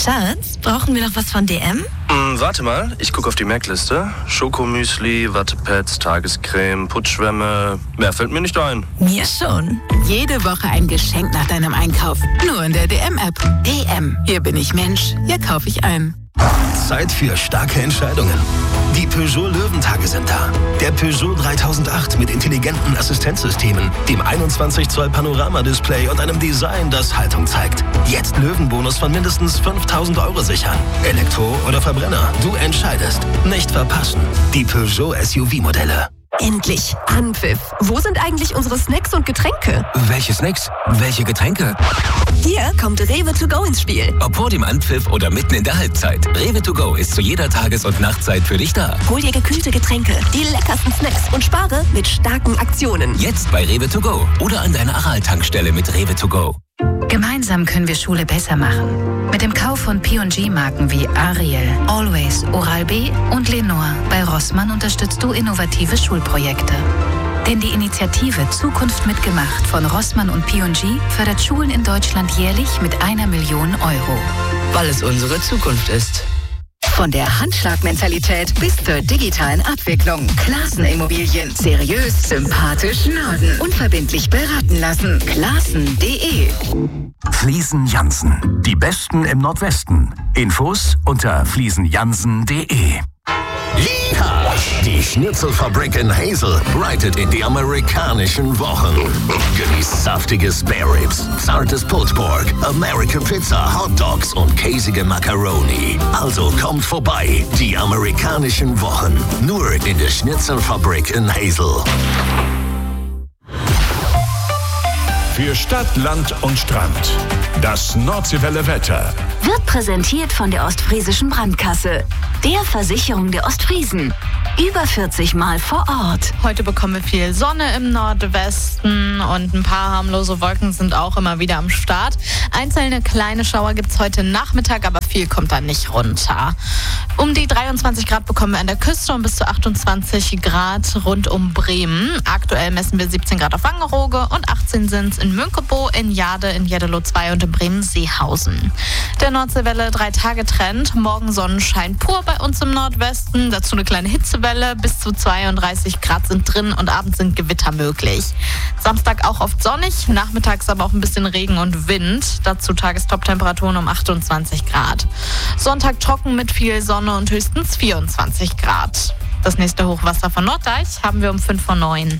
Schatz, brauchen wir noch was von DM? Warte mal, ich gucke auf die Merkliste. Schokomüsli, Wattepads, Tagescreme, Putzschwämme. Mehr fällt mir nicht ein. Mir schon. Jede Woche ein Geschenk nach deinem Einkauf. Nur in der DM-App. DM. Hier bin ich Mensch. Hier kaufe ich ein. Zeit für starke Entscheidungen. Die Peugeot Löwentage sind da. Der Peugeot 3008 mit intelligenten Assistenzsystemen, dem 21 Zoll Panorama-Display und einem Design, das Haltung zeigt. Jetzt Löwenbonus von mindestens 5.000 € sichern. Elektro oder Verbrenner, du entscheidest. Nicht verpassen. Die Peugeot SUV-Modelle. Endlich Anpfiff. Wo sind eigentlich unsere Snacks und Getränke? Welche Snacks? Welche Getränke? Hier kommt Rewe to go ins Spiel. Ob vor dem Anpfiff oder mitten in der Halbzeit. Rewe to go ist zu jeder Tages- und Nachtzeit für dich da. Hol dir gekühlte Getränke, die leckersten Snacks und spare mit starken Aktionen. Jetzt bei Rewe to go oder an deiner Aral-Tankstelle mit Rewe to go. Gemeinsam können wir Schule besser machen. Mit dem Kauf von P&G-Marken wie Ariel, Always, Oral-B und Lenore bei Rossmann unterstützt du innovative Schulprojekte. Denn die Initiative Zukunft mitgemacht von Rossmann und P&G fördert Schulen in Deutschland jährlich mit 1 Million €. Weil es unsere Zukunft ist. Von der Handschlagmentalität bis zur digitalen Abwicklung. Classen Immobilien. Seriös, sympathisch, Norden. Unverbindlich beraten lassen. Classen.de. Fliesen Jansen. Die Besten im Nordwesten. Infos unter fliesenjansen.de. Ja, die Schnitzelfabrik in Hazel reitet in die amerikanischen Wochen. Genießt saftige Spare Ribs, zartes Pulled Pork, American Pizza, Hot Dogs und käsige Macaroni. Also kommt vorbei, die amerikanischen Wochen. Nur in der Schnitzelfabrik in Hazel. Für Stadt, Land und Strand. Das Nordseewelle Wetter. Wird präsentiert von der Ostfriesischen Brandkasse, der Versicherung der Ostfriesen. Über 40 Mal vor Ort. Heute bekommen wir viel Sonne im Nordwesten und ein paar harmlose Wolken sind auch immer wieder am Start. Einzelne kleine Schauer gibt es heute Nachmittag, aber viel kommt da nicht runter. Um die 23 Grad bekommen wir an der Küste und bis zu 28 Grad rund um Bremen. Aktuell messen wir 17 Grad auf Wangerooge und 18 sind es in Münkebo, in Jade, in Jeddelo 2 und in Bremen-Seehausen. Der Nordseewelle 3-Tage-Trend. Morgen Sonnenschein pur bei uns im Nordwesten. Dazu eine kleine Hitzewelle. Bis zu 32 Grad sind drin und abends sind Gewitter möglich. Samstag auch oft sonnig, nachmittags aber auch ein bisschen Regen und Wind. Dazu Tagestop-Temperaturen um 28 Grad. Sonntag trocken mit viel Sonne und höchstens 24 Grad. Das nächste Hochwasser von Norddeich haben wir um 5:09.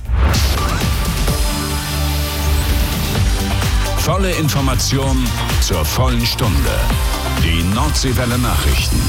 Volle Information zur vollen Stunde. Die Nordseewelle Nachrichten.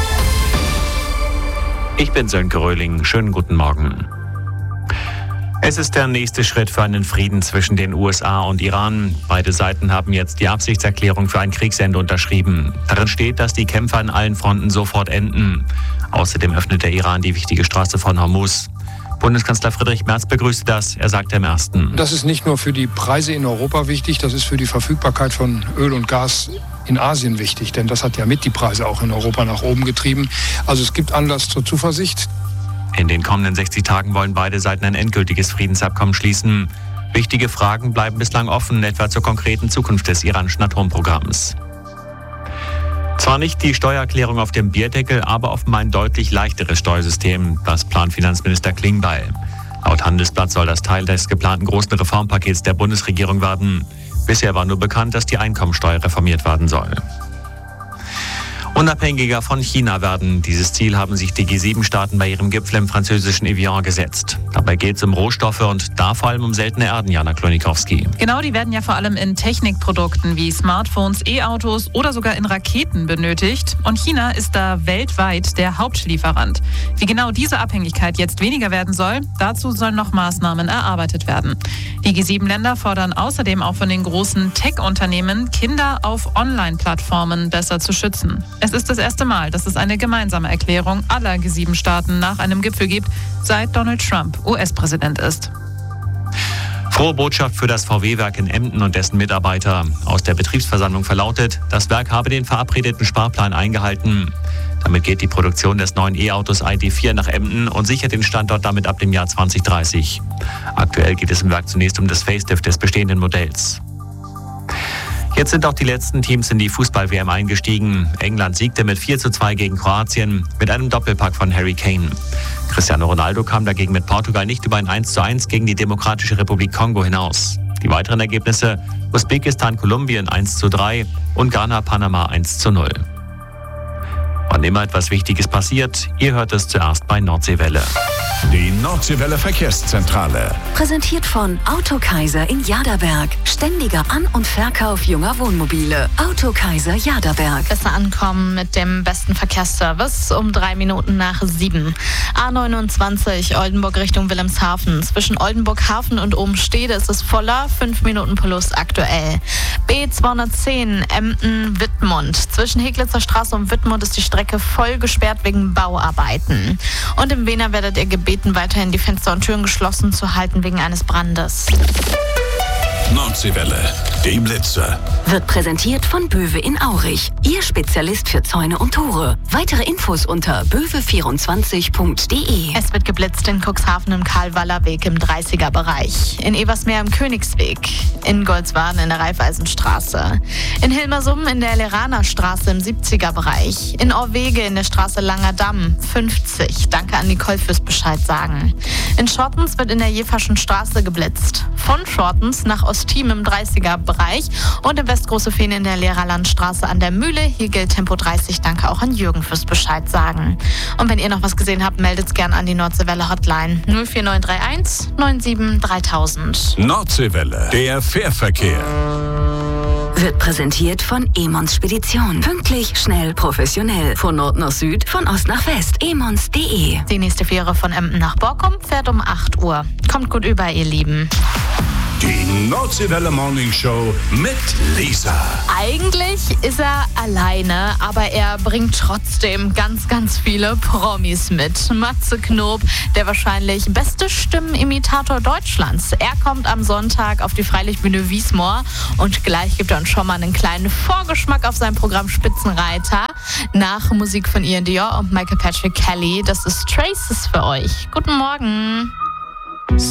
Ich bin Sönke Röhling. Schönen guten Morgen. Es ist der nächste Schritt für einen Frieden zwischen den USA und Iran. Beide Seiten haben jetzt die Absichtserklärung für ein Kriegsende unterschrieben. Darin steht, dass die Kämpfe an allen Fronten sofort enden. Außerdem öffnet der Iran die wichtige Straße von Hormuz. Bundeskanzler Friedrich Merz begrüßte das. Er sagte im Ersten: Das ist nicht nur für die Preise in Europa wichtig, das ist für die Verfügbarkeit von Öl und Gas in Asien wichtig. Denn das hat ja mit die Preise auch in Europa nach oben getrieben. Also es gibt Anlass zur Zuversicht. In den kommenden 60 Tagen wollen beide Seiten ein endgültiges Friedensabkommen schließen. Wichtige Fragen bleiben bislang offen, etwa zur konkreten Zukunft des iranischen Atomprogramms. Zwar nicht die Steuererklärung auf dem Bierdeckel, aber offenbar ein deutlich leichteres Steuersystem. Das plant Finanzminister Klingbeil. Laut Handelsblatt soll das Teil des geplanten großen Reformpakets der Bundesregierung werden. Bisher war nur bekannt, dass die Einkommensteuer reformiert werden soll. Unabhängiger von China werden. Dieses Ziel haben sich die G7-Staaten bei ihrem Gipfel im französischen Evian gesetzt. Dabei geht es um Rohstoffe und da vor allem um seltene Erden, Jana Klonikowski. Genau, die werden ja vor allem in Technikprodukten wie Smartphones, E-Autos oder sogar in Raketen benötigt. Und China ist da weltweit der Hauptlieferant. Wie genau diese Abhängigkeit jetzt weniger werden soll, dazu sollen noch Maßnahmen erarbeitet werden. Die G7-Länder fordern außerdem auch von den großen Tech-Unternehmen, Kinder auf Online-Plattformen besser zu schützen. Es ist das erste Mal, dass es eine gemeinsame Erklärung aller G7-Staaten nach einem Gipfel gibt, seit Donald Trump US-Präsident ist. Frohe Botschaft für das VW-Werk in Emden und dessen Mitarbeiter. Aus der Betriebsversammlung verlautet, das Werk habe den verabredeten Sparplan eingehalten. Damit geht die Produktion des neuen E-Autos ID.4 nach Emden und sichert den Standort damit ab dem Jahr 2030. Aktuell geht es im Werk zunächst um das Facelift des bestehenden Modells. Jetzt sind auch die letzten Teams in die Fußball-WM eingestiegen. England siegte mit 4:2 gegen Kroatien mit einem Doppelpack von Harry Kane. Cristiano Ronaldo kam dagegen mit Portugal nicht über ein 1:1 gegen die Demokratische Republik Kongo hinaus. Die weiteren Ergebnisse: Usbekistan-Kolumbien 1:3 und Ghana-Panama 1:0. Wann immer etwas Wichtiges passiert, ihr hört es zuerst bei Nordseewelle. Die Nordseewelle Verkehrszentrale. Präsentiert von Autokaiser in Jaderberg. Ständiger An- und Verkauf junger Wohnmobile. Autokaiser Jaderberg. Besser ankommen mit dem besten Verkehrsservice um 7:03. A29 Oldenburg Richtung Wilhelmshaven. Zwischen Oldenburg-Hafen und Obenstede ist es voller, 5 Minuten plus aktuell. B210 Emden-Wittmund. Zwischen Heglitzer Straße und Wittmund ist die Strecke voll gesperrt wegen Bauarbeiten. Und im Wehner werdet ihr gebeten, weiterhin die Fenster und Türen geschlossen zu halten wegen eines Brandes. Nordseewelle, die Blitze. Wird präsentiert von Böwe in Aurich. Ihr Spezialist für Zäune und Tore. Weitere Infos unter böwe24.de. Es wird geblitzt in Cuxhaven im Karl-Waller-Weg im 30er-Bereich. In Ebersmeer im Königsweg. In Goldswaden in der Raiffeisenstraße. In Hilmersum in der Leraner Straße im 70er-Bereich. In Orwege in der Straße Langer Damm 50. Danke an Nicole fürs Bescheid sagen. In Schortens wird in der Jeverschen Straße geblitzt. Von Schortens nach Ostthiem im 30er-Bereich und in Westgroße Fehn in der Lehrerlandstraße an der Mühle. Hier gilt Tempo 30. Danke auch an Jürgen fürs Bescheid sagen. Und wenn ihr noch was gesehen habt, meldet's gern an die Nordseewelle Hotline 04931 97 3000. Nordseewelle, der Fährverkehr. Wird präsentiert von Emons Spedition. Pünktlich, schnell, professionell. Von Nord nach Süd, von Ost nach West. emons.de. Die nächste Fähre von Emden nach Borkum fährt um 8 Uhr. Kommt gut über, ihr Lieben. Die Nordseewelle Morning Show mit Lisa. Eigentlich ist er alleine, aber er bringt trotzdem ganz, ganz viele Promis mit. Matze Knob, der wahrscheinlich beste Stimmenimitator Deutschlands. Er kommt am Sonntag auf die Freilichtbühne Wiesmoor und gleich gibt er uns schon mal einen kleinen Vorgeschmack auf sein Programm Spitzenreiter. Nach Musik von Ian Dior und Michael Patrick Kelly. Das ist Traces für euch. Guten Morgen.